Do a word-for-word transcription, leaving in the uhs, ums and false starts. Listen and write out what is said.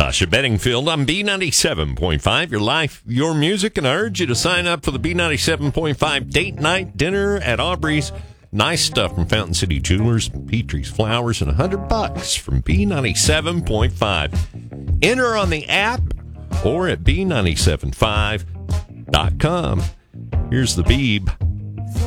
Tasha Bedingfield on B ninety-seven point five, your life, your music, and I urge you to sign up for the B ninety-seven point five date night dinner at Aubrey's. Nice stuff from Fountain City Jewelers, Petrie's Flowers, and one hundred bucks from B ninety-seven point five. Enter on the app or at B nine seven five dot com. Here's the Beeb.